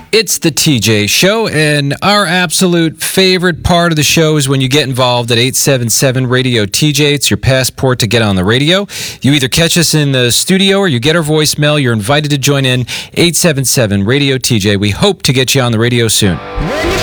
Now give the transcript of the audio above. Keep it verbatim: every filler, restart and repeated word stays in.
It's the T J Show, and our absolute favorite part of the show is when you get involved at eight seven seven radio T J. It's your passport to get on the radio. You either catch us in the studio or you get our voicemail. You're invited to join in eight seven seven radio T J. We hope to get you on the radio soon.